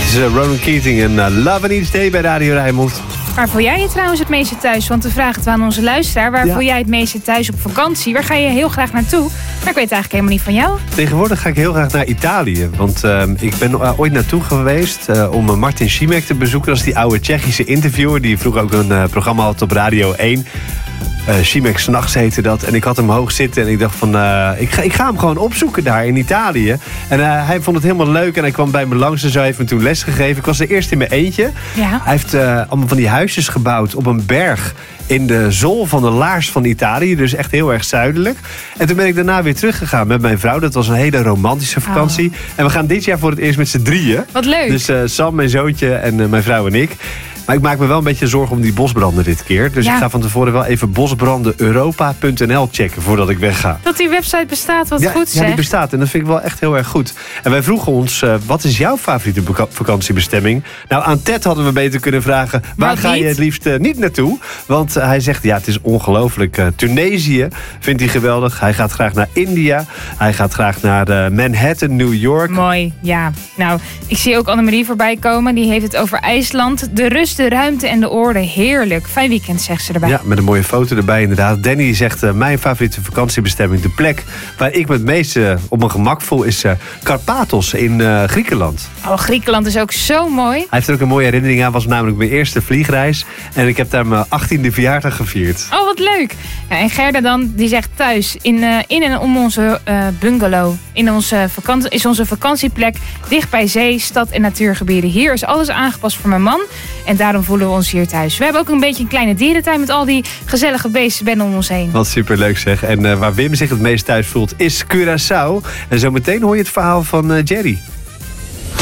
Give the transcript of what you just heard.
is Ronan Keating en Love and Each Day bij Radio Rijnmond. Waar voel jij je trouwens het meeste thuis? Want we vragen het aan onze luisteraar. Waar voel jij het meeste thuis op vakantie? Waar ga je heel graag naartoe? Maar ik weet het eigenlijk helemaal niet van jou. Tegenwoordig ga ik heel graag naar Italië. Want ik ben ooit naartoe geweest om Martin Šimek te bezoeken. Dat is die oude Tsjechische interviewer. Die vroeger ook een programma had op Radio 1. Šimek 's Nachts heette dat. En ik had hem hoog zitten en ik dacht van... ik ga hem gewoon opzoeken daar in Italië. En hij vond het helemaal leuk en hij kwam bij me langs en zo heeft me toen les gegeven. Ik was er eerst in mijn eentje. Ja. Hij heeft allemaal van die huisjes gebouwd op een berg in de zool van de laars van Italië. Dus echt heel erg zuidelijk. En toen ben ik daarna weer teruggegaan met mijn vrouw. Dat was een hele romantische vakantie. En we gaan dit jaar voor het eerst met z'n drieën. Wat leuk. Dus Sam, mijn zoontje en mijn vrouw en ik. Maar ik maak me wel een beetje zorgen om die bosbranden dit keer. Dus ik ga van tevoren wel even bosbrandeneuropa.nl checken voordat ik wegga. Dat die website bestaat, wat goed zeg. Ja, die bestaat en dat vind ik wel echt heel erg goed. En wij vroegen ons, wat is jouw favoriete vakantiebestemming? Nou, aan Ted hadden we beter kunnen vragen, waar ga je het liefst niet naartoe? Want hij zegt, ja, het is ongelooflijk. Tunesië vindt hij geweldig. Hij gaat graag naar India. Hij gaat graag naar Manhattan, New York. Mooi, ja. Nou, ik zie ook Annemarie voorbij komen. Die heeft het over IJsland. De rust, de ruimte en de orde. Heerlijk. Fijn weekend, zegt ze erbij. Ja, met een mooie foto erbij inderdaad. Danny zegt, mijn favoriete vakantiebestemming, de plek waar ik me het meest op mijn gemak voel, is Karpathos in Griekenland. Oh, Griekenland is ook zo mooi. Hij heeft er ook een mooie herinnering aan. Was namelijk mijn eerste vliegereis. En ik heb daar mijn 18e verjaardag gevierd. Oh, wat leuk. Ja, en Gerda dan, die zegt thuis, in en om onze bungalow. Is onze vakantieplek dicht bij zee, stad en natuurgebieden. Hier is alles aangepast voor mijn man. En daarom voelen we ons hier thuis. We hebben ook een beetje een kleine dierentuin met al die gezellige beesten om ons heen. Wat superleuk zeg. En waar Wim zich het meest thuis voelt is Curaçao. En zometeen hoor je het verhaal van Jerry.